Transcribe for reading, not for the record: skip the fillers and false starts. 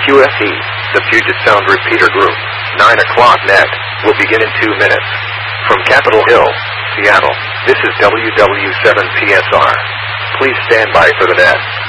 QFE, the Puget Sound Repeater Group, 9 o'clock net, will begin in 2 minutes. From Capitol Hill, Seattle, this is WW7PSR. Please stand by for the net.